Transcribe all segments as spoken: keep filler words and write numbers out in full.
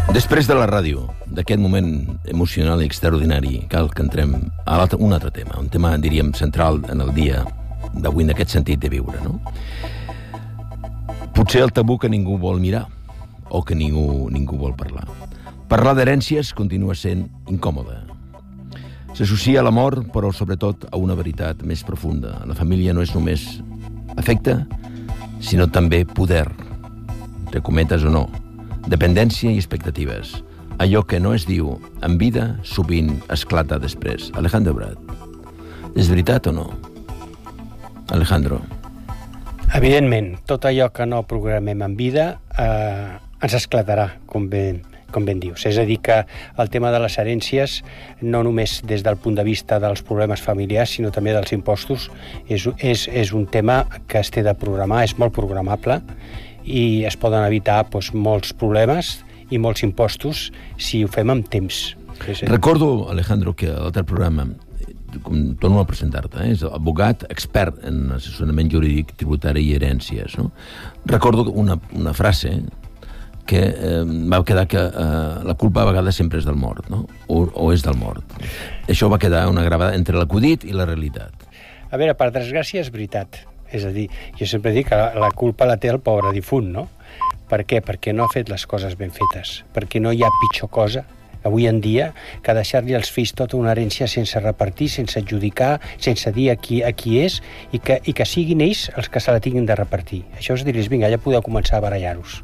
Després de la ràdio, d'aquest moment emocional i extraordinari, cal que entrem a un altre tema, un tema, diríem, central en el dia d'avui, en aquest sentit de viure, no? Potser el tabú que ningú vol mirar, o que ningú, ningú vol parlar. Parlar d'herències continua sent incòmode. S'associa a la mort, però sobretot a una veritat més profunda. La família no és només afecte, sinó també poder, entre cometes o no, dependència i expectatives. Allò que no es diu en vida sovint esclata després. Alejandro Prat, és veritat o no? Alejandro. Evidentment, tot allò que no programem en vida eh, ens esclatarà, com ben, com ben dius. És a dir, que el tema de les herències, no només des del punt de vista dels problemes familiars, sinó també dels impostos, és, és, és un tema que es té de programar, és molt programable, i es poden evitar doncs, molts problemes i molts impostos si ho fem amb temps. Recordo, Alejandro, que a l'altre programa, com torno a presentar-te, eh? És advocat expert en assessorament jurídic, tributari i herències, no? Recordo una, una frase que eh, va quedar que eh, la culpa a vegades sempre és del mort, no? O, o és del mort. Això va quedar una gravada entre l'acudit i la realitat. A veure, per desgràcia és veritat. És a dir, jo sempre dic que la, la culpa la té el pobre difunt, no? Per què? Perquè no ha fet les coses ben fetes. Perquè no hi ha pitjor cosa avui en dia que deixar-li als fills tota una herència sense repartir, sense adjudicar, sense dir a qui, a qui és, i que, i que siguin ells els que se la tinguin de repartir. Això és dir-los, vinga, ja podeu començar a barallar-vos.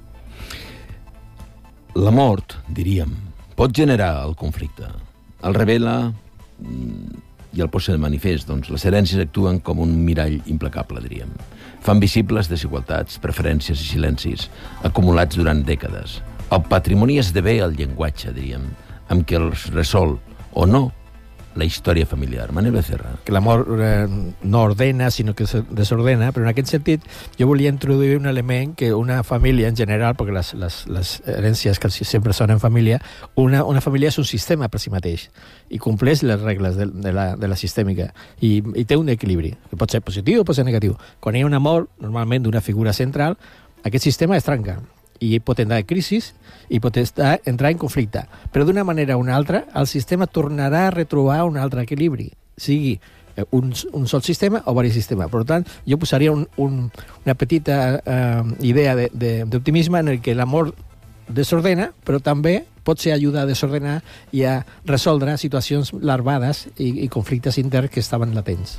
La mort, diríem, pot generar el conflicte. El revela i el posa de manifest. Doncs les herències actuen com un mirall implacable, diríem. Fan visibles desigualtats, preferències i silencis acumulats durant dècades. El patrimoni esdevé el llenguatge, diríem, amb què els resol o no la història familiar. Manel Becerra. Que l'amor eh, no ordena, sinó que se desordena, però en aquest sentit jo volia introduir un element que una família en general, perquè les, les, les herències que sempre són en família, una, una família és un sistema per si mateix i compleix les regles de, de, la, de la sistèmica i, i té un equilibri, que pot ser positiu o pot ser negatiu. Quan hi ha un amor, normalment d'una figura central, aquest sistema es trenca i pot entrar en crisi i pot estar, entrar en conflicte. Però d'una manera o una altra, el sistema tornarà a retrobar un altre equilibri, sigui un, un sol sistema o diversos sistemes. Per tant, jo posaria un, un, una petita eh, idea d'optimisme en el que l'amor desordena, però també pot ser ajuda a desordenar i a resoldre situacions larvades i, i conflictes interns que estaven latents.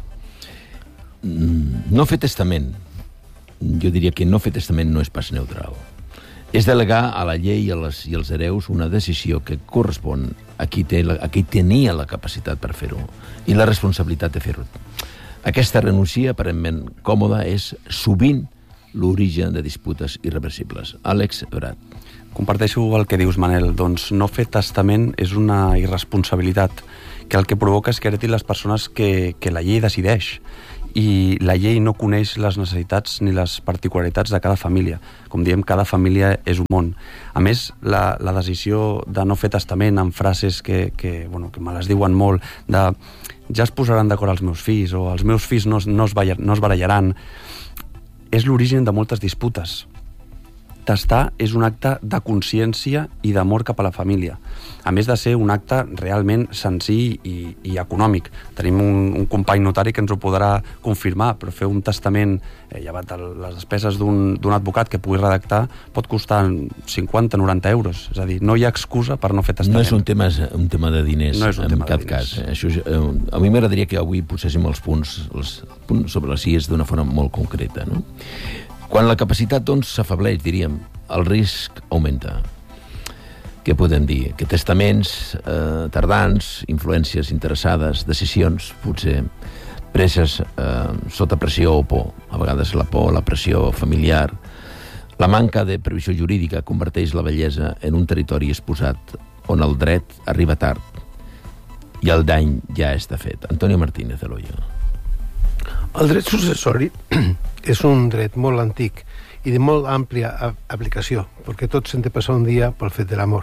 No fer testament. Jo diria que no fer testament no és pas neutral. És delegar a la llei i, a les, i als hereus una decisió que correspon a qui, té la, a qui tenia la capacitat per fer-ho i la responsabilitat de fer-ho. Aquesta renúncia, aparentment còmoda, és sovint l'origen de disputes irreversibles. Àlex Prat. Comparteixo el que dius, Manel. Doncs no fer testament és una irresponsabilitat que el que provoca és que heretin les persones que, que la llei decideix. I la llei no coneix les necessitats ni les particularitats de cada família. Com diem, cada família és un món. A més, la, la decisió de no fer testament amb frases que, que, bueno, que me les diuen molt, de ja es posaran d'acord els meus fills o els meus fills no, no, es, ballar, no es barallaran, és l'origen de moltes disputes. Testar és un acte de consciència i d'amor cap a la família, a més de ser un acte realment senzill i, i econòmic. Tenim un, un company notari que ens ho podrà confirmar, però fer un testament, eh, llevat el, les despeses d'un advocat que pugui redactar, pot costar cinquanta a noranta euros. És a dir, no hi ha excusa per no fer testament. No és un tema, un tema de diners, no és un en tema cap de diners. cas. Això és, eh, a mi m'agradaria que avui poséssim els punts, els punts sobre les ies d'una forma molt concreta, no? Quan la capacitat, doncs, s'afableix, diríem, el risc augmenta. Què podem dir? Que testaments eh, tardans, influències interessades, decisions, potser preses eh, sota pressió o por. A vegades la por, la pressió familiar. La manca de previsió jurídica converteix la bellesa en un territori exposat on el dret arriba tard i el dany ja està fet. Antonio Martínez de l'Olla. El dret successori és un dret molt antic i de molt àmplia aplicació, perquè tot s'han de passar un dia pel fet de l'amor.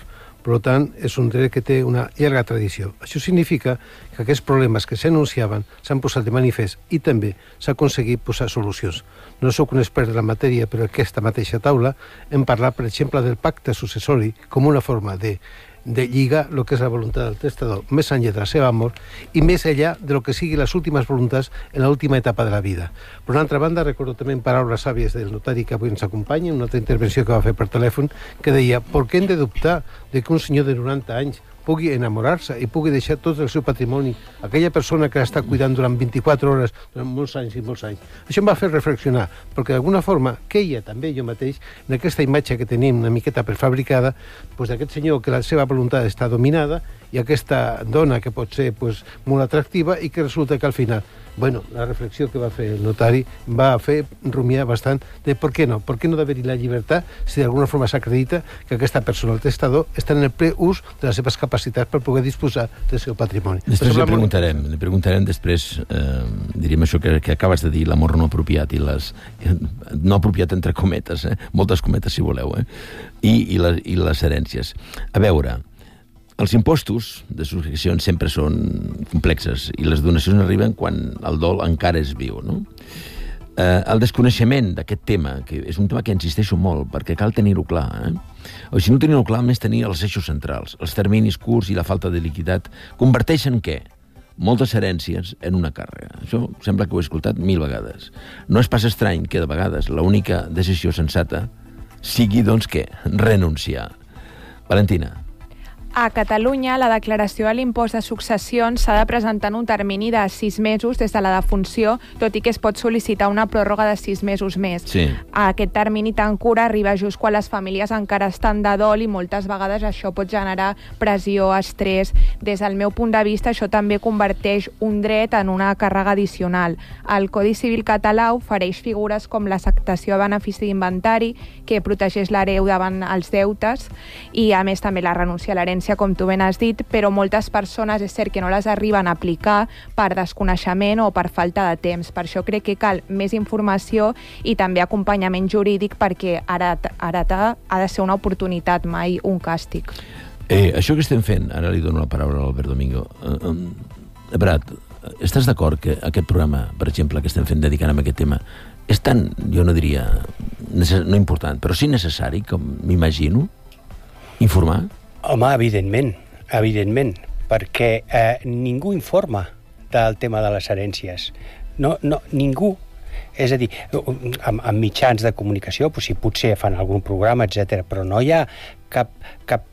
Per tant, és un dret que té una llarga tradició. Això significa que aquests problemes que s'anunciaven s'han posat de manifest i també s'ha aconseguit posar solucions. No sóc un expert de la matèria, però aquesta mateixa taula hem parlat, per exemple, del pacte successori com una forma de de lligar el que és la voluntat del testador més enllà de la seva mort i més enllà de lo que sigui les últimes voluntats en l'última etapa de la vida. Per una altra banda, recordo també paraules sàvies del notari que avui ens acompanya, una altra intervenció que va fer per telèfon, que deia: ¿por què hem de dubtar de que un senyor de noranta anys pugui enamorar-se i pugui deixar tot el seu patrimoni a aquella persona que l'està cuidant durant vint-i-quatre hores, durant molts anys i molts anys? Això em va fer reflexionar, perquè d'alguna forma queia també jo mateix en aquesta imatge que tenim una miqueta prefabricada, pues, d'aquest senyor que la seva voluntat està dominada i aquesta dona que pot ser pues, molt atractiva i que resulta que al final, bueno, la reflexió que va fer el notari va fer rumiar bastant de per què no, per què no d'haver-hi la llibertat si d'alguna forma s'acredita que aquesta persona, el testador, està en el ple ús de les seves capacitats per poder disposar del seu patrimoni. Després li preguntarem, li preguntarem després, eh, diríem això que, que acabes de dir, l'amor no apropiat i les... no apropiat entre cometes, eh? Moltes cometes si voleu, eh? I, i, les, i les herències. A veure, els impostos de successions sempre són complexes i les donacions arriben quan el dol encara és viu, no? Eh, el desconeixement d'aquest tema, que és un tema que insisteixo molt, perquè cal tenir-ho clar, eh? O si no tenir-ho clar, més tenir els eixos centrals. Els terminis curts i la falta de liquiditat converteixen què? Moltes herències en una càrrega. Això sembla que ho he escoltat mil vegades. No és pas estrany que de vegades l'única decisió sensata sigui, doncs, què? Renunciar. Valentina. A Catalunya, la declaració de l'impost de successions s'ha de presentar en un termini de sis mesos des de la defunció, tot i que es pot sol·licitar una pròrroga de sis mesos més. Sí. Aquest termini tan curt arriba just quan les famílies encara estan de dol i moltes vegades això pot generar pressió, estrès. Des del meu punt de vista, això també converteix un dret en una càrrega addicional. El Codi Civil català ofereix figures com l'acceptació de benefici d'inventari, que protegeix l'hereu davant els deutes, i a més també la renúncia a l'herència, com tu ben has dit, però moltes persones és cert que no les arriben a aplicar per desconeixement o per falta de temps. Per això crec que cal més informació i també acompanyament jurídic, perquè heretar ha de ser una oportunitat, mai un càstig. Eh, això que estem fent, ara li dono la paraula a l'Albert Domingo. Eh, eh, Brat, estàs d'acord que aquest programa, per exemple, que estem fent dedicant a aquest tema, és tan, jo no diria, no important, però sí necessari, com m'imagino, informar? Home, evidentment, evidentment, perquè eh, ningú informa del tema de les herències. No, no, ningú. És a dir, amb, amb mitjans de comunicació, pues, sí, potser fan algun programa, etcètera, però no hi ha cap, cap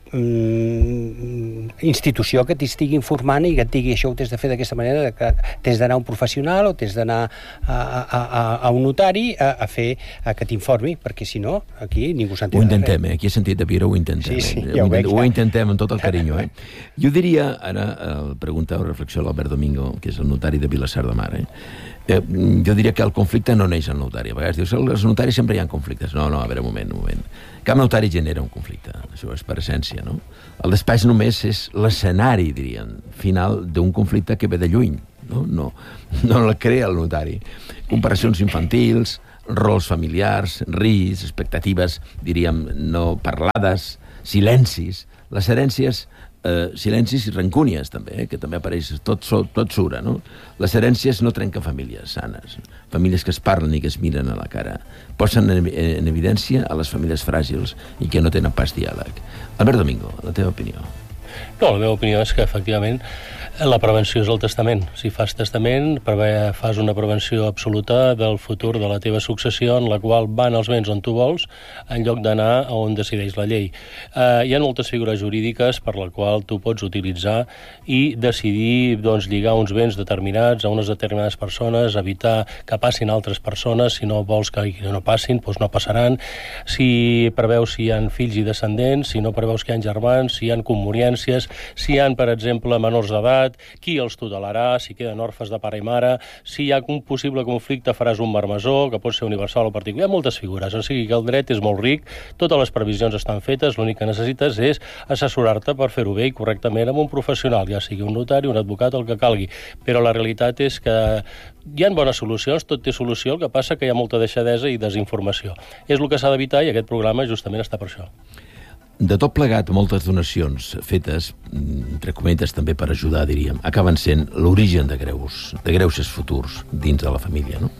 mm, institució que t'estigui informant i que et digui això ho tens de fer d'aquesta manera, que tens d'anar a un professional o tens d'anar a, a, a, a un notari a, a fer a que t'informi, perquè si no, aquí ningú s'entén. Ho intentem, eh? Aquí he sentit de Pira, ho intentem. Sí, sí, eh? ja ho, ho, veig, ho intentem amb tot el carinyo, eh? Jo diria, ara, el pregunta o reflexió a l'Albert Domingo, que és el notari de Vilassar de Mar, eh? Eh, jo diria que el conflicte no neix al notari. A vegades dius, als notaris sempre hi ha conflictes. No, no, a veure, un moment, un moment. Cap notari genera un conflicte, això és per essència, no? El despatx només és l'escenari, diríem, final d'un conflicte que ve de lluny, no? No, no el crea el notari. Comparacions infantils, rols familiars, riscs, expectatives, diríem, no parlades, silencis. Les herències, eh, silencis i rancúnies, també, eh, que també apareix, tot, tot sura, no? Les herències no trenquen famílies sanes, famílies que es parlen i que es miren a la cara. Posen en, en evidència a les famílies fràgils i que no tenen pas diàleg. Albert Domingo, la teva opinió. No, la meva opinió és que, efectivament, la prevenció és el testament. Si fas testament, fas una prevenció absoluta del futur de la teva successió, en la qual van els béns on tu vols, en lloc d'anar a on decideix la llei. Eh, hi ha moltes figures jurídiques per la qual tu pots utilitzar i decidir, doncs, lligar uns béns determinats a unes determinades persones, evitar que passin altres persones. Si no vols que no passin, doncs no passaran. Si preveus si hi ha fills i descendents, si no preveus que hi ha germans, si hi ha commoriències, si hi ha, per exemple, menors d'edat, qui els tutelarà, si queden orfes de pare i mare, si hi ha un possible conflicte faràs un marmesó, que pot ser universal o particular. Hi ha moltes figures, o sigui que el dret és molt ric, totes les previsions estan fetes, l'únic que necessites és assessorar-te per fer-ho bé i correctament amb un professional, ja sigui un notari, un advocat o el que calgui. Però la realitat és que hi ha bones solucions, tot té solució, el que passa que hi ha molta deixadesa i desinformació. És el que s'ha d'evitar i aquest programa justament està per això. De tot plegat, moltes donacions fetes, entre cometes també per ajudar, diríem, acaben sent l'origen de greus, de greuges futurs dins de la família, no?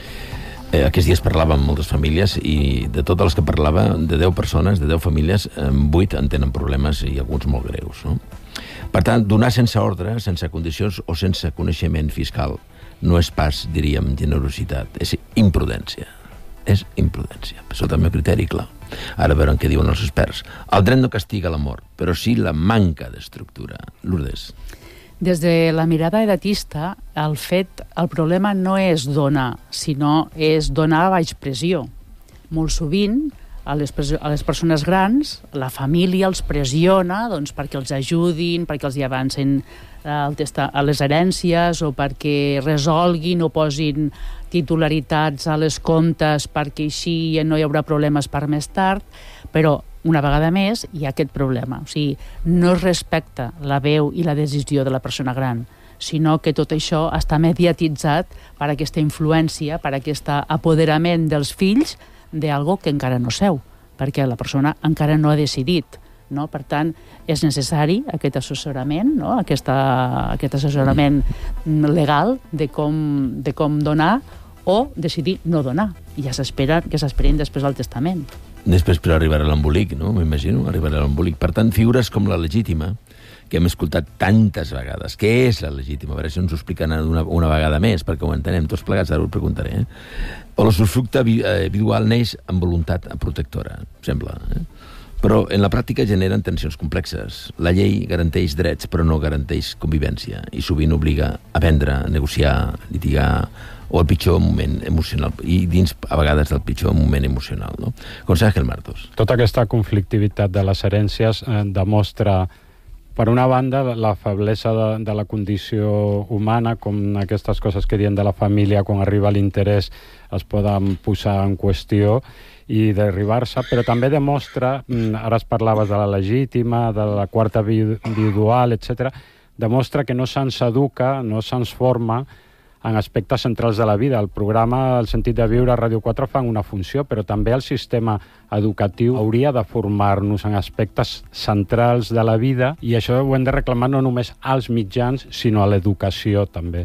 Eh, aquests dies parlava amb moltes famílies i de totes les que parlava, de deu persones, de deu famílies, vuit en tenen problemes i alguns molt greus, no? Per tant, donar sense ordre, sense condicions o sense coneixement fiscal no és pas, diríem, generositat, és imprudència. És imprudència, sota el meu criteri, clar. Ara veurem què diuen els experts. El dret no castiga l'amor, però sí la manca d'estructura. Lourdes. Des de la mirada edatista, el fet, el problema no és donar, sinó és donar a baix pressió. Molt sovint, a les, a les persones grans, la família els pressiona doncs, perquè els ajudin, perquè els hi avancen el testa, a les herències o perquè resolguin o posin titularitats a les comptes perquè així no hi haurà problemes per més tard, però una vegada més hi ha aquest problema. O sigui, no es respecta la veu i la decisió de la persona gran, sinó que tot això està mediatitzat per aquesta influència, per aquest apoderament dels fills d'algo que encara no seu, perquè la persona encara no ha decidit. No? Per tant, és necessari aquest assessorament, no? Aquesta, aquest assessorament legal de com, de com donar o decidir no donar. I ja s'espera que s'esperin després del testament. Després per arribar a l'embolic, no? M'imagino, arribar a l'embolic. Per tant, figures com la legítima, que hem escoltat tantes vegades. Què és la legítima? A veure si ens ho expliquen una, una vegada més, perquè ho entenem tots plegats, ara ho preguntaré. Eh? O l'usufructe habitual neix amb voluntat protectora, sembla. Eh? Però en la pràctica generen tensions complexes. La llei garanteix drets, però no garanteix convivència, i sovint obliga a vendre, a negociar, litigar, o el pitjor moment emocional, i dins, a vegades, del pitjor moment emocional. No? Conseller Ángel Martos. Tota aquesta conflictivitat de les herències eh, demostra, per una banda, la feblesa de, de la condició humana, com aquestes coses que diem de la família, quan arriba l'interès es poden posar en qüestió i derribar-se, però també demostra, ara es parlaves de la legítima, de la quarta vidual, etcètera, demostra que no se'ns educa, no se'ns forma en aspectes centrals de la vida. El programa El sentit de viure a Ràdio quatre fan una funció, però també el sistema educatiu hauria de formar-nos en aspectes centrals de la vida, i això ho hem de reclamar no només als mitjans, sinó a l'educació també.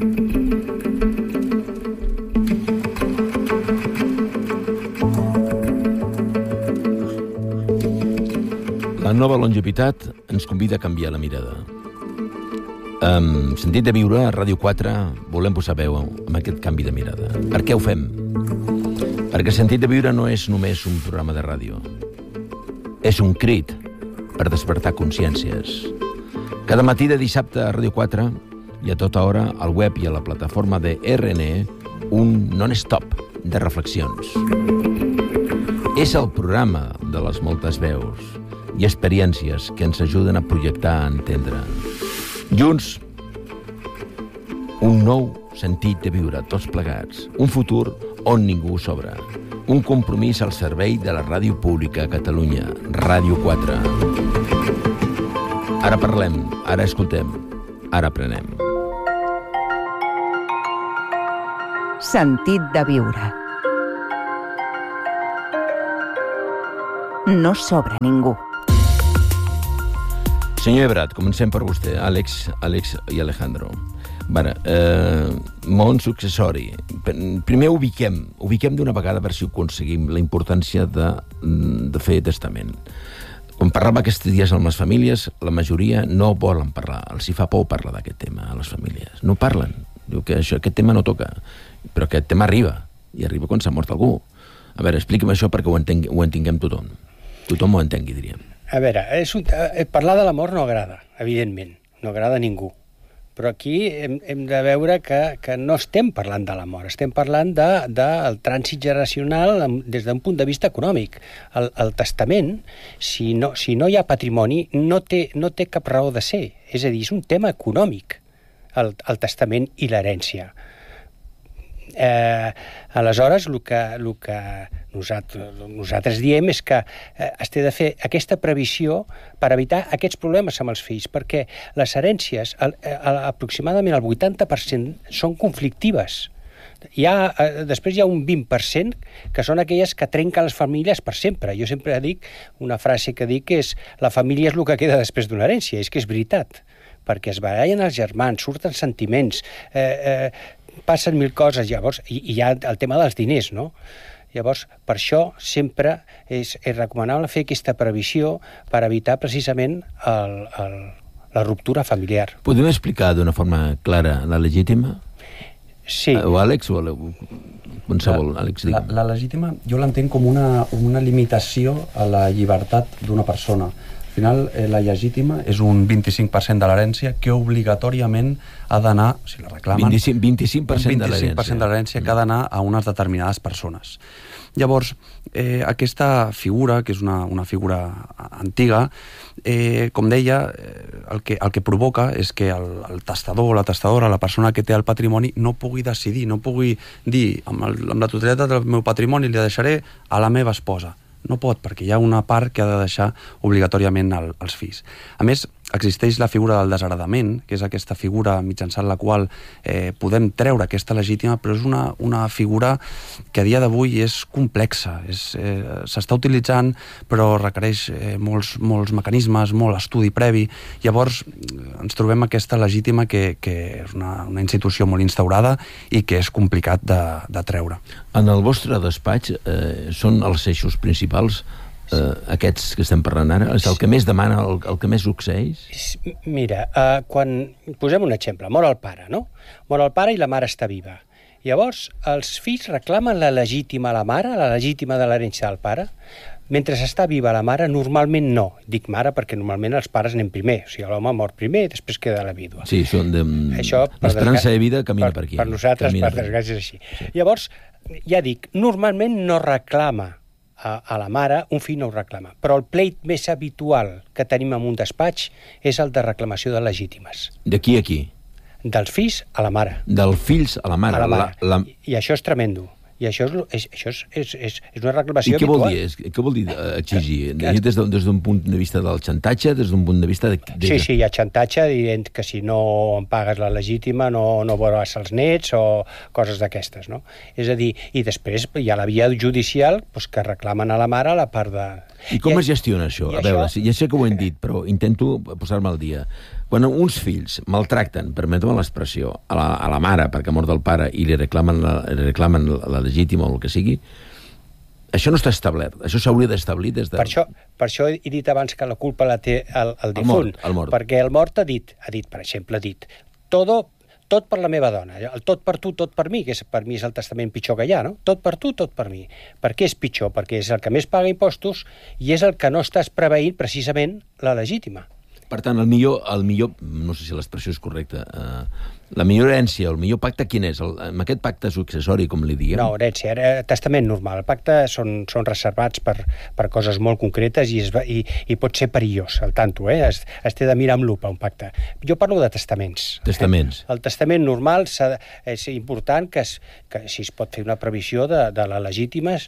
La nova longevitat ens convida a canviar la mirada. Amb Sentit de viure, a Ràdio quatre, volem posar veu amb aquest canvi de mirada. Per què ho fem? Perquè Sentit de viure no és només un programa de ràdio. És un crit per despertar consciències. Cada matí de dissabte a Ràdio quatre i a tota hora al web i a la plataforma de R N E, un non-stop de reflexions. És el programa de les moltes veus i experiències que ens ajuden a projectar, a entendre. Junts, un nou sentit de viure tots plegats, un futur on ningú sobra, un compromís al servei de la ràdio pública a Catalunya, Ràdio quatre. Ara parlem, ara escoltem, ara aprenem. Sentit de viure. No sobra ningú. Senyor Ebrat, comencem per vostè, Àlex, Àlex i Alejandro. Bara, eh, món successori. Primer ubiquem, ubiquem d'una vegada per si ho aconseguim la importància de, de fer testament. Quan parlava aquests dies amb les famílies, la majoria no volen parlar, els hi fa por parlar d'aquest tema a les famílies. No parlen, diu que això, aquest tema no toca, però aquest tema arriba, i arriba quan s'ha mort algú. A veure, expliqui'm això perquè ho, entengui, ho entenguem tothom. Tothom ho entengui, diríem. A veure, és un, eh, parlar de l'amor no agrada, evidentment, no agrada a ningú. Però aquí hem, hem de veure que, que no estem parlant de l'amor, estem parlant del de, de trànsit generacional des d'un punt de vista econòmic. El, el testament, si no, si no hi ha patrimoni, no té, no té cap raó de ser. És a dir, és un tema econòmic, el, el testament i l'herència. Eh, aleshores, el que, el que nosaltres, nosaltres diem és que eh, es té de fer aquesta previsió per evitar aquests problemes amb els fills, perquè les herències, el, el, aproximadament el vuitanta per cent són conflictives. Hi ha, eh, després hi ha un vint per cent que són aquelles que trenquen les famílies per sempre. Jo sempre dic, una frase que dic és la família és el que queda després d'una herència, és que és veritat, perquè es barallen els germans, surten sentiments, eh, eh, passen mil coses, llavors, i, i hi ha el tema dels diners, no? Llavors, per això sempre és, és recomanable fer aquesta previsió per evitar precisament el, el, la ruptura familiar. Podem explicar d'una forma clara la legítima? Sí. O Àlex, o qualsevol, Àlex, la, la legítima jo l'entenc com una, una limitació a la llibertat d'una persona. Al final, eh, la legítima és un vint-i-cinc per cent de l'herència que obligatòriament ha d'anar, si la reclamen... vint-i-cinc, vint-i-cinc per cent de l'herència. vint-i-cinc per cent de l'herència que ha d'anar a unes determinades persones. Llavors, eh, aquesta figura, que és una, una figura antiga, eh, com deia, eh, el, que, el que provoca és que el, el testador o la testadora, la persona que té el patrimoni, no pugui decidir, no pugui dir amb, el, amb la totalitat del meu patrimoni li deixaré a la meva esposa. No pot, perquè hi ha una part que ha de deixar obligatòriament el, els fills. A més, existeix la figura del desheredament, que és aquesta figura mitjançant la qual eh, podem treure aquesta legítima, però és una, una figura que a dia d'avui és complexa. És, eh, s'està utilitzant, però requereix eh, molts, molts mecanismes, molt estudi previ. Llavors, ens trobem aquesta legítima que, que és una, una institució molt instaurada i que és complicat de, de treure. En el vostre despatx eh, són els eixos principals Uh, aquests que estem parlant ara? És el que més demana, el, el que més succeeix? Mira, uh, quan... posem un exemple. Mor el pare, no? Mor el pare i la mare està viva. Llavors, els fills reclamen la legítima a la mare, la legítima de l'herència del pare. Mentre està viva la mare, normalment no. Dic mare perquè normalment els pares anem primer. O sigui, l'home mor primer i després queda la vídua. Sí, són de... Això, l'esperança de vida camina per, per aquí. Per nosaltres, camina per desgràcia, és així. Sí. Llavors, ja dic, normalment no reclama A, a la mare, un fill no ho reclama. Però el pleit més habitual que tenim en un despatx és el de reclamació de legítimes. De qui a qui? Dels fills a la mare. Dels fills a la mare. A la mare. La, la... I, I això és tremendo. I això és, és, això és, és, és, és una reclamació I què habitual. Vol dir? És, què vol dir exigir? Que, que... Des d'un des punt de vista del xantatge, des d'un punt de vista... De, de... Sí, sí, hi ha xantatge dient que si no em pagues la legítima no, no veuràs els nets o coses d'aquestes, no? És a dir, i després hi ha la via judicial doncs, que reclamen a la mare la part de... I com I, es gestiona això? A veure, això... ja sé que ho hem dit, però intento posar-me al dia. Quan uns fills maltracten, permetem l'expressió, a la, a la mare perquè ha mort el pare i li reclamen la, li reclamen la legítima o el que sigui, això no està establert. Això s'hauria d'establir des de... Per això, per això he dit abans que la culpa la té el, el difunt. El mort, el mort. Perquè el mort ha dit, ha dit, per exemple, ha dit todo, tot per la meva dona, el tot per tu, tot per mi, que és, per mi és el testament pitjor que hi ha, no? Tot per tu, tot per mi. Per què és pitjor? Perquè és el que més paga impostos i és el que no estàs preveint precisament la legítima. Per tant, el millor, el millor, no sé si l'expressió és correcta, eh, la millor herència, el millor pacte, quin és? El, amb aquest pacte successori, com li diguem? No, herència, era testament normal. El pacte són, són reservats per, per coses molt concretes i, es va, i, i pot ser perillós, al tanto, eh? Es, es té de mirar amb lupa, un pacte. Jo parlo de testaments. Testaments. Eh? El testament normal de, és important que, es, que si es pot fer una previsió de, de la legítima,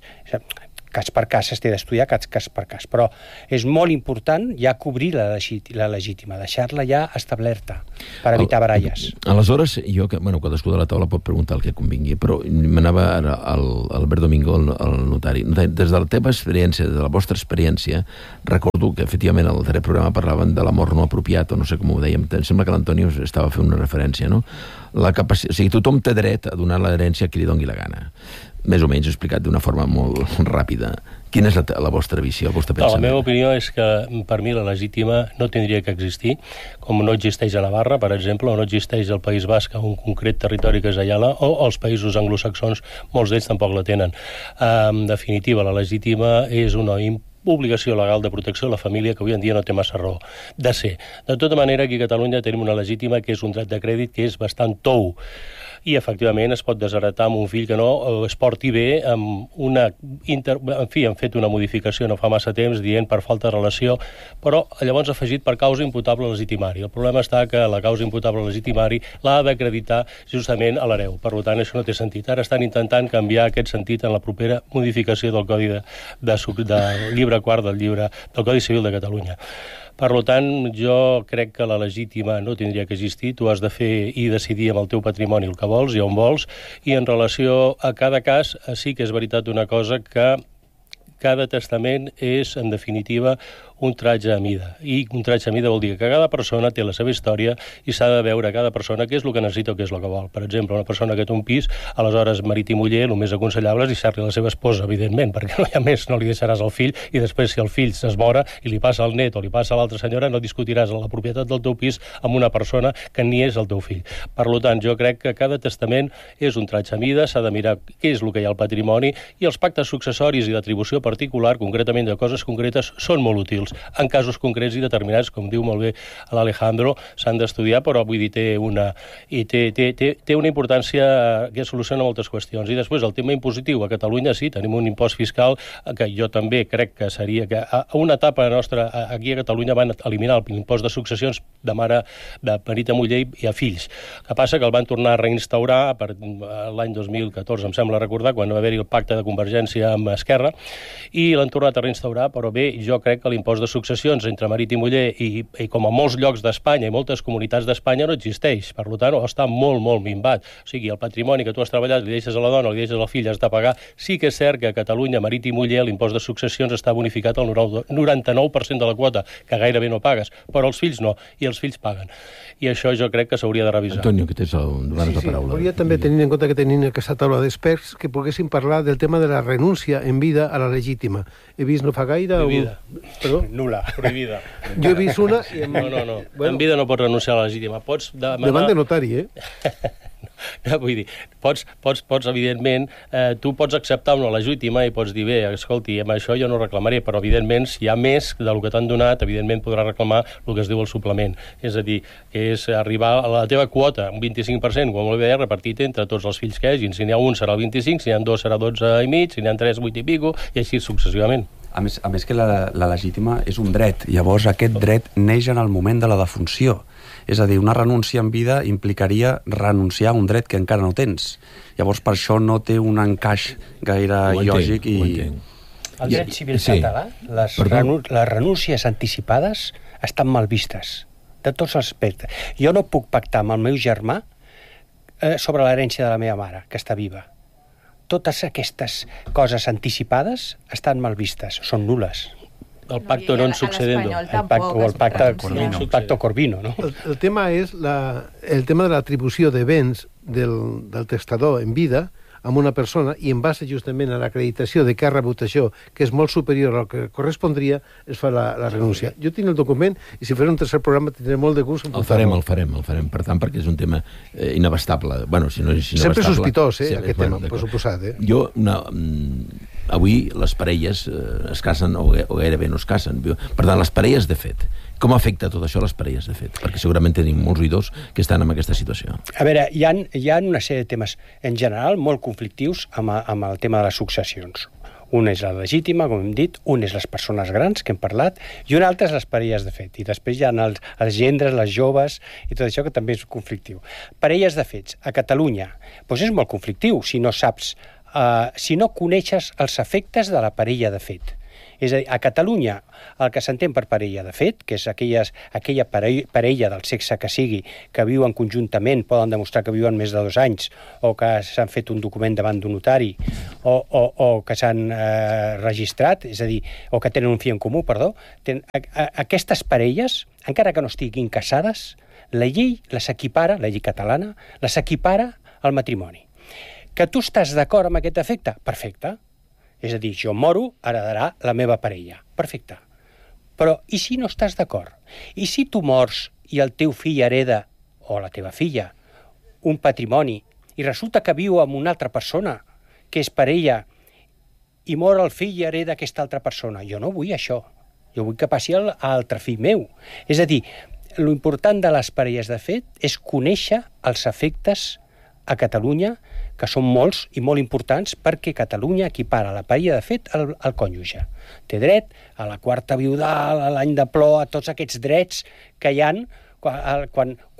cas per cas, es té d'estudiar cas, cas per cas, però és molt important ja cobrir la, la legítima, deixar-la ja establerta, per evitar baralles. Aleshores, jo, que, bueno, cadascú de la taula pot preguntar el que convingui, però m'anava ara al Albert Domingo, el, el notari. Des de la teva experiència, des de la vostra experiència, recordo que, efectivament, al darrer programa parlaven de l'amor no apropiat, o no sé com ho dèiem, em sembla que l'Antoni estava fent una referència, no? La capacitat, o sigui, tothom té dret a donar l'herència a qui li doni la gana. Més o menys explicat d'una forma molt ràpida. Quina és la, la vostra visió, el vostre pensament? No, la meva opinió és que per mi la legítima no tindria que existir, com no existeix a Navarra, per exemple, o no existeix al País Basc, un concret territori que és Ayala, o els països anglosaxons, molts d'ells tampoc la tenen. En definitiva, la legítima és una obligació legal de protecció a la família que avui en dia no té massa raó de ser. De tota manera, aquí a Catalunya tenim una legítima que és un dret de crèdit que és bastant tou, i efectivament es pot desheretar amb un fill que no es porti bé amb una... Inter... En fi, han fet una modificació no fa massa temps dient per falta de relació, però llavors ha afegit per causa imputable legitimari. El problema està que la causa imputable legitimari l'ha d'acreditar justament a l'hereu. Per tant, això no té sentit. Ara estan intentant canviar aquest sentit en la propera modificació del Codi de, de, de llibre llibre quart del llibre del Codi Civil de Catalunya. Per tant, jo crec que la legítima no tindria que existir. Tu has de fer i decidir amb el teu patrimoni el que vols i on vols, i en relació a cada cas sí que és veritat una cosa, que cada testament és, en definitiva, un tratge a mida. I un tratge a mida vol dir que cada persona té la seva història i s'ha de veure cada persona què és el que necessita o què és el que vol. Per exemple, una persona que té un pis, aleshores marit i muller, el més aconsellable és deixar-li la seva esposa, evidentment, perquè no hi ha més, no li deixaràs el fill, i després si el fill s'esmora i li passa al net o li passa a l'altra senyora, no discutiràs la propietat del teu pis amb una persona que ni és el teu fill. Per tant, jo crec que cada testament és un tratge a mida, s'ha de mirar què és el que hi ha al patrimoni, i els pactes successoris i d'atribució particular, concretament de coses concretes, són molt útils. En casos concrets i determinats, com diu molt bé l'Alejandro, s'han d'estudiar, però vull dir, té una, i té, té, té, té una importància que soluciona moltes qüestions. I després el tema impositiu. A Catalunya sí, tenim un impost fiscal que jo també crec que seria que a una etapa nostra, aquí a Catalunya van eliminar l'impost de successions de mare, de marit a muller i a fills. El que passa que el van tornar a reinstaurar per l'any dos mil catorze, em sembla recordar, quan va haver-hi el pacte de convergència amb Esquerra, i l'han tornat a reinstaurar, però bé, jo crec que l'impost de successions entre marit i muller, i, i com a molts llocs d'Espanya i moltes comunitats d'Espanya, no existeix. Per tant, està molt, molt minvat. O sigui, el patrimoni que tu has treballat, li deixes a la dona, li deixes al fill, has de pagar. Sí que és cert que a Catalunya, marit i muller, l'impost de successions està bonificat al noranta-nou per cent de la quota, que gairebé no pagues, però els fills no, i els fills paguen. I això jo crec que s'hauria de revisar. Antonio, que tens el, sí, la paraula. Sí, volia també tenir en compte que tenim aquesta taula d'experts que poguessin parlar del tema de la renúncia en vida a la legítima. He vist no fa gaire... Prohibida. Un... Perdó? Nula. Prohibida. Jo he vist una... I en... No, no, no. Bueno, en vida no pots renunciar a la legítima. Pots demanar... Davant de notari, eh? No, vull dir, pots, pots, pots evidentment, eh, tu pots acceptar una legítima i pots dir, bé, escolti, amb això jo no reclamaré, però evidentment, si hi ha més del que t'han donat, evidentment podràs reclamar el que es diu el suplement. És a dir, que és arribar a la teva quota, un vint-i-cinc per cent, com molt bé, repartit entre tots els fills que hagin. Si n'hi ha un serà el vint-i-cinc, si n'hi ha dos serà dotze i mig, si n'hi ha tres, vuit i pico, i així successivament. A més, a més que la, la legítima és un dret. Llavors aquest dret neix en el moment de la defunció. És a dir, una renúncia en vida implicaria renunciar a un dret que encara no tens. Llavors per això no té un encaix gaire ho entenc, lògic. I... Ho entenc. El dret civil sí. català, les, renu les renúncies anticipades estan mal vistes, de tots els aspectes. Jo no puc pactar amb el meu germà eh, sobre l'herència de la meva mare, que està viva. Totes aquestes coses anticipades estan mal vistes, són nules. El pacto non succedendo. El pacto, o el pacte Corvino. El pacto Corvino, no? El, el tema és la, el tema de l'atribució de béns del, del testador en vida amb una persona, i en base justament a l'acreditació de que ha rebut això, que és molt superior al que correspondria, es fa la, la renúncia. Jo tinc el document, i si faré un tercer programa tindré molt de gust. El farem, el farem, el farem, per tant, perquè és un tema eh, inabastable. Bueno, si no és inabastable... Sempre sospitós, eh, sí, aquest bueno, tema, per suposat, eh? Jo, una, mm, avui les parelles eh, es casen o, o gairebé no es casen. Per tant, les parelles de fet, com afecta tot això a les parelles de fet? Perquè segurament tenim molts oïdors que estan en aquesta situació. A veure, hi ha, hi ha una sèrie de temes, en general, molt conflictius amb, amb el tema de les successions. Un és la legítima, com hem dit, un és les persones grans, que hem parlat, i un altre és les parelles de fet. I després hi ha els, els gendres, les joves, i tot això que també és conflictiu. Parelles de fets, a Catalunya, doncs és molt conflictiu si no saps, uh, si no coneixes els efectes de la parella de fet. És a dir, a Catalunya, el que s'entén per parella de fet, que és aquelles, aquella parella del sexe que sigui, que viuen conjuntament, poden demostrar que viuen més de dos anys, o que s'han fet un document davant d'un notari, o, o, o que s'han eh, registrat, és a dir, o que tenen un fill en comú, perdó, ten, a, a, aquestes parelles, encara que no estiguin casades, la llei les equipara, la llei catalana, les equipara al matrimoni. Que tu estàs d'acord amb aquest efecte? Perfecte. És a dir, jo moro, heredarà la meva parella. Perfecte. Però i si no estàs d'acord? I si tu mors i el teu fill hereda, o la teva filla, un patrimoni, i resulta que viu amb una altra persona, que és parella, i mor el fill i hereda aquesta altra persona? Jo no vull això. Jo vull que passi a l'altre fill meu. És a dir, l'important de les parelles de fet és conèixer els efectes a Catalunya, que són molts i molt importants, perquè Catalunya equipara la parella de fet al, al cònjuge. Té dret a la quarta viudal, a l'any de plor, a tots aquests drets que hi ha quan, quan, quan,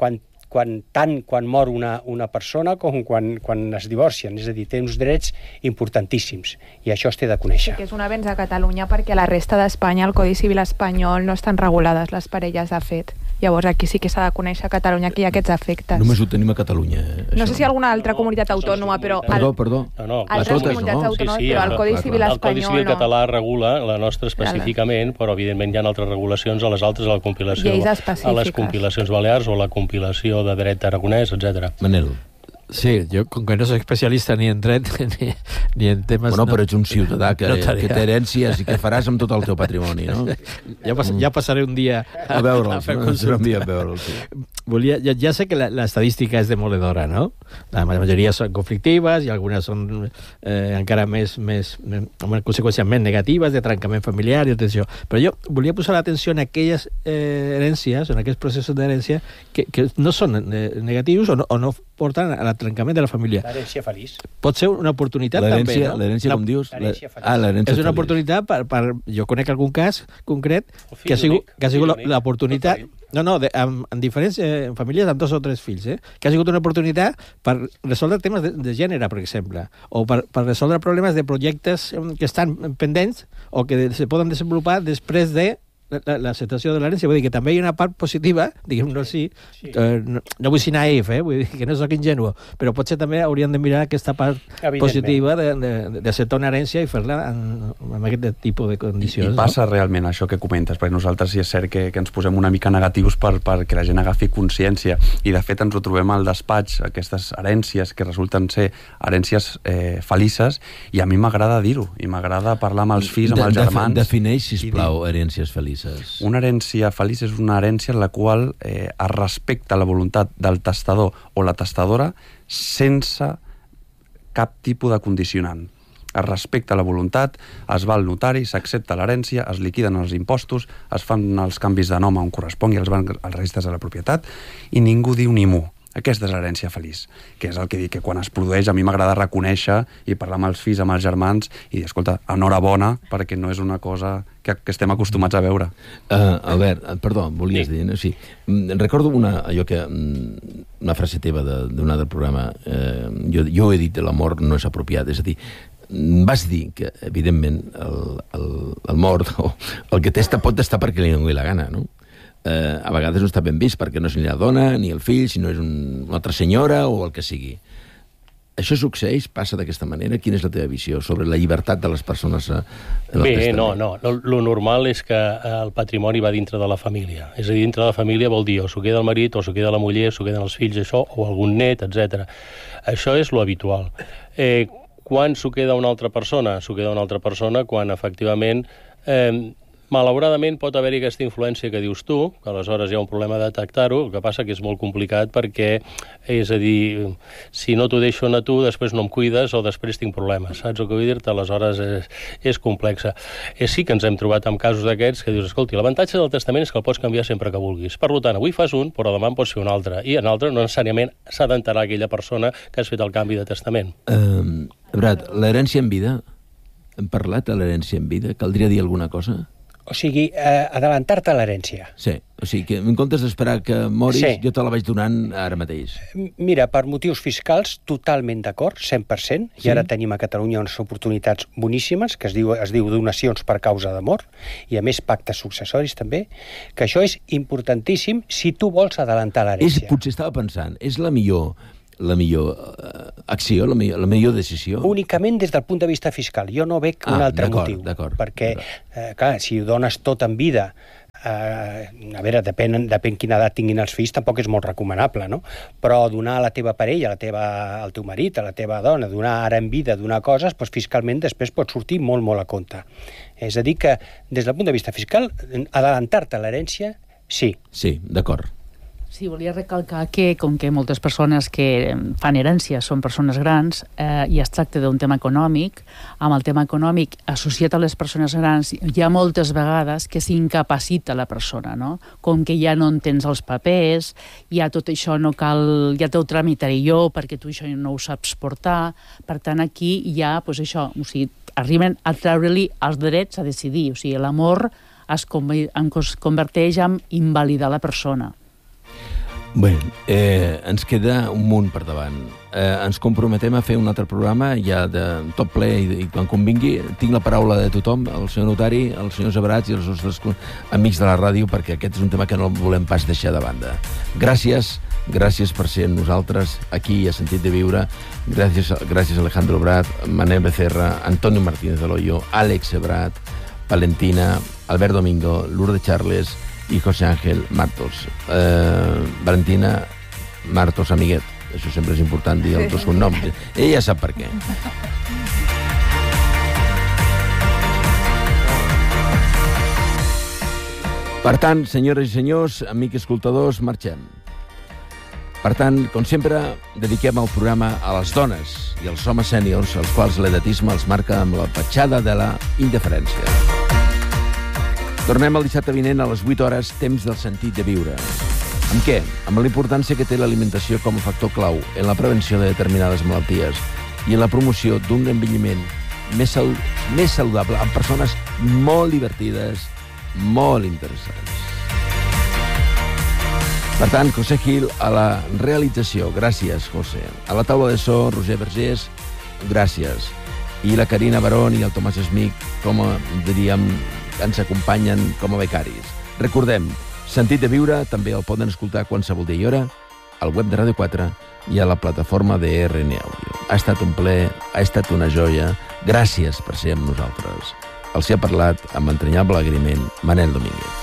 quan, tant quan mor una, una persona com quan, quan es divorcien. És a dir, té uns drets importantíssims i això es té de conèixer. Sí, que és un avenç a Catalunya perquè a la resta d'Espanya, al Codi Civil espanyol, no estan regulades les parelles de fet. Llavors aquí sí que s'ha de conèixer a Catalunya que hi ha aquests efectes. Només ho tenim a Catalunya. Eh, no sé si alguna altra comunitat autònoma, però... Perdó, perdó. No, no, altres comunitats autònomes, però el Codi Civil espanyol no. El Codi Civil català regula, la nostra específicament, però evidentment hi ha altres regulacions a les altres, a la compilació, lleis específiques, a les compilacions balears o la compilació de dret aragonès, etcètera. Manel. Sí, jo, com que no soc especialista ni en dret ni, ni en temes... Bueno, però ets un ciutadà que, no que té herències i que faràs amb tot el teu patrimoni, no? Ja, pas, ja passaré un dia a, a veure'ls, a no? Un dia a veure'ls, sí. Volia, ja, ja sé que l'estadística és demoledora, no? La majoria són conflictives i algunes són eh, encara més, més, amb una conseqüència més negatives, de trencament familiar i tot això. Però jo volia posar l'atenció en aquelles eh, herències, en aquells processos d'herència que, que no són eh, negatius o no, o no porten a la trencament de la família. L'herència feliç. Pot ser una oportunitat també, no? L'herència, com dius? L'herència feliç. Ah, l'herència és una feliç. oportunitat per, per... Jo conec algun cas concret que ha sigut, que ha sigut l'oportunitat... No, no, de, en, en diferents eh, en famílies amb dos o tres fills, eh? Que ha sigut una oportunitat per resoldre temes de, de gènere, per exemple, o per, per resoldre problemes de projectes que estan pendents o que se poden desenvolupar després de la, la situació de l'herència. Vull dir que també hi ha una part positiva, diguem-ne així, sí. eh, no, no vull ser naïf, eh? Vull dir que no soc ingenuo, però potser també hauríem de mirar aquesta part positiva d'acceptar una herència i fer-la en, en aquest tipus de condicions. I, i passa no? realment això que comentes, perquè nosaltres sí és cert que, que ens posem una mica negatius per, perquè la gent agafi consciència, i de fet ens ho trobem al despatx, aquestes herències que resulten ser herències eh, felices, i a mi m'agrada dir-ho, i m'agrada parlar amb els fills, amb els germans. Defineix, sisplau, herències felices. Una herència feliç és una herència en la qual eh, es respecta la voluntat del testador o la testadora sense cap tipus de condicionant. Es respecta la voluntat, es va al notari, s'accepta l'herència, es liquiden els impostos, es fan els canvis de nom on correspongui als, als registres de la propietat i ningú diu ni mu. Aquesta és l'herència feliç, que és el que dic, que quan es produeix a mi m'agrada reconèixer i parlar amb els fills, amb els germans i dir, escolta, enhorabona, perquè no és una cosa que, que estem acostumats a veure. Uh, Albert, perdó, volies sí. dir, no? Sí. Recordo una, allò que, una frase teva d'un altre programa, eh, jo, jo he dit que l'amor no és apropiat, és a dir, vas dir que, evidentment, el, el, el mort o el que testa pot estar perquè li doni la gana, no? Eh, a vegades no està ben vist perquè no és ni la dona ni el fill, sinó és un, una altra senyora o el que sigui. Això succeeix? Passa d'aquesta manera? Quina és la teva visió sobre la llibertat de les persones en el Bé, testament? no, no. Lo, lo normal és que el patrimoni va dintre de la família. És a dir, dintre de la família vol dir o s'ho queda el marit, o s'ho queda la muller, o s'ho queden els fills, això, o algun net, etcètera. Això és lo habitual. Eh, quan s'ho queda una altra persona? S'ho queda una altra persona quan, efectivament, eh, malauradament pot haver-hi aquesta influència que dius tu, que aleshores hi ha un problema de detectar-ho, el que passa que és molt complicat perquè, és a dir, si no t'ho deixo a tu, després no em cuides o després tinc problemes, saps el que vull dir-te? Aleshores és, és complexa. Eh, sí que ens hem trobat amb casos d'aquests que dius, escolti, l'avantatge del testament és que el pots canviar sempre que vulguis. Per tant, avui fas un, però demà en pots fer un altre, i en altre no necessàriament s'ha d'enterar aquella persona que has fet el canvi de testament. Uh, Brad, l'herència en vida, hem parlat de l'herència en vida? Caldria dir alguna cosa? O sigui, eh, adelantar-te a l'herència. Sí, o sigui, que en comptes d'esperar que moris, sí. jo te la vaig donant ara mateix. Mira, per motius fiscals, totalment d'acord, cent per cent, sí. I ara tenim a Catalunya unes oportunitats boníssimes, que es diu, es diu donacions per causa de mort, i a més pactes successoris també, que això és importantíssim si tu vols adelantar l'herència. És, potser estava pensant, és la millor... la millor uh, acció, la millor, la millor decisió? Únicament des del punt de vista fiscal. Jo no veig ah, un altre motiu. Perquè, eh, clar, si ho dones tot en vida, eh, a veure, depèn, depèn quina edat tinguin els fills, tampoc és molt recomanable, no? Però donar a la teva parella, a la teva, al teu marit, a la teva dona, donar ara en vida, donar coses, doncs fiscalment després pot sortir molt, molt a compte. És a dir que, des del punt de vista fiscal, adelantar-te a l'herència, sí. Sí, d'acord. Sí, volia recalcar que, com que moltes persones que fan herència són persones grans eh, i es tracta d'un tema econòmic, amb el tema econòmic associat a les persones grans hi ha moltes vegades que s'incapacita la persona, no? Com que ja no en tens els papers, ja tot això no cal, ja t'ho tramitaré jo perquè tu això no ho saps portar, per tant aquí ja, doncs això, o sigui, arriben a treure-li els drets a decidir, o sigui, l'amor es converteix en invalidar la persona. Bé, eh, ens queda un munt per davant. Eh, ens comprometem a fer un altre programa ja de tot ple i, i quan convingui. Tinc la paraula de tothom, el senyor notari, el senyor Zebrats i els nostres amics de la ràdio, perquè aquest és un tema que no volem pas deixar de banda. Gràcies, gràcies per ser amb nosaltres aquí a Sentit de Viure. Gràcies, gràcies Alejandro Brat, Manel Becerra, Antonio Martínez de Loyo, Àlex Zebrat, Valentina, Albert Domingo, Lourdes Charles i José Ángel Martos. Eh, Valentina Martos Amiguet. Això sempre és important dir els dos cognoms. Ella ja sap per què. Per tant, senyores i senyors, amics escoltadors, marxem. Per tant, com sempre, dediquem el programa a les dones i als homes sèniors, als quals l'edatisme els marca amb la petjada de la indiferència. Tornem el dissabte vinent a les vuit hores, temps del sentit de viure. Amb què? Amb la importància que té l'alimentació com a factor clau en la prevenció de determinades malalties i en la promoció d'un envelliment més, sal més saludable amb persones molt divertides, molt interessants. Per tant, José Gil a la realització. Gràcies, José. A la taula de so, Roger Vergés, gràcies. I la Carina Barón i el Tomàs Esmic, com a, diríem, ens acompanyen com a becaris. Recordem, Sentit de Viure també el poden escoltar qualsevol dia i hora al web de Ràdio quatre i a la plataforma de R N Audio. Ha estat un ple, ha estat una joia. Gràcies per ser amb nosaltres. Els hi ha parlat amb entranyable agraïment Manel Domínguez.